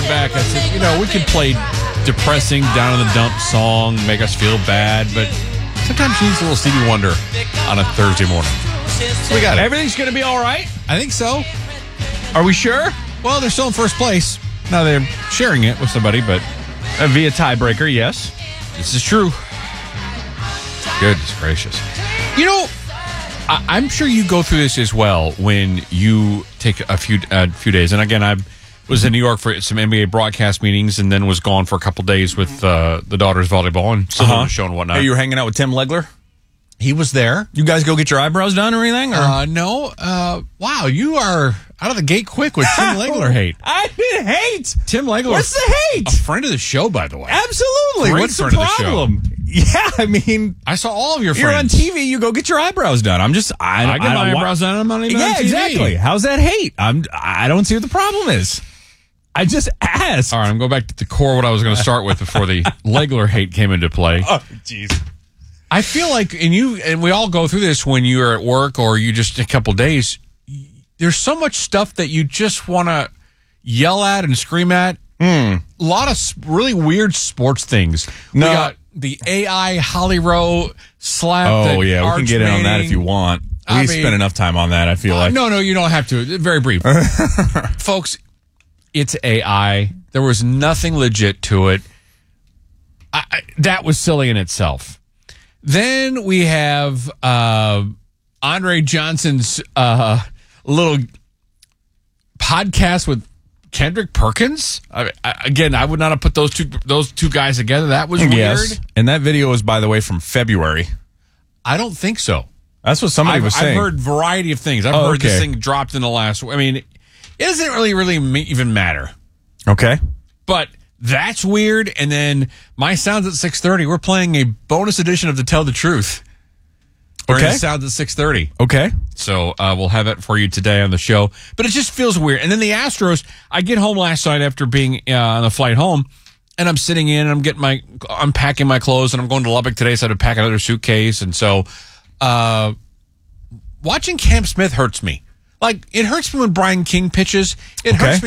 back, I said, we could play depressing, down in the dump song, make us feel bad, but sometimes you need a little Stevie Wonder on a Thursday morning. So we got it. Everything's going to be all right? I think so. Are we sure? Well, they're still in first place. Now they're sharing it with somebody, but Via tiebreaker, yes. this is true. Goodness gracious. I'm sure you go through this as well when you take a few days. And again, I was in New York for some NBA broadcast meetings and then was gone for a couple days with the daughters' volleyball and still doing the show and whatnot. Hey, you were hanging out with Tim Legler? He was there. You guys go get your eyebrows done or anything? Or? No. Wow, you are out of the gate quick with Tim Legler hate. I didn't hate. Tim Legler. What's the hate? A friend of the show, by the way. Absolutely. Great What's the friend of the show. problem? Yeah, I mean, I saw all of your you're on friends. TV. You go get your eyebrows done. I'm just, I get my eyebrows done. I'm not even on TV. Exactly. How's that hate? I don't see what the problem is. I just asked. All right, I'm going back to the core of what I was going to start with before the Legler hate came into play. Oh, jeez. I feel like, and we all go through this when you're at work or you just a couple days, there's so much stuff that you just want to yell at and scream at. A lot of really weird sports things. No. We got the AI Holly Rowe slap. Oh, yeah, we can get in on that if you want. We spent enough time on that, I feel like. No, you don't have to. Very brief. Folks, it's AI. There was nothing legit to it. That was silly in itself. Then we have Andre Johnson's little podcast with Kendrick Perkins. I would not have put those two guys together. That was weird. Yes. And that video was, by the way, from February. I don't think so. That's what somebody was saying. I've heard a variety of things. I've heard this thing dropped in the last. I mean, it doesn't really even matter. Okay. But that's weird. And then my Sounds at 6:30. We're playing a bonus edition of To Tell the Truth. Okay. Sounds at 6:30. Okay. So we'll have it for you today on the show. But it just feels weird. And then the Astros, I get home last night after being on the flight home, and I'm sitting in, and I'm packing my clothes, and I'm going to Lubbock today, so I had to pack another suitcase. And so watching Cam Smith hurts me. Like, it hurts me when Brian King pitches. It hurts me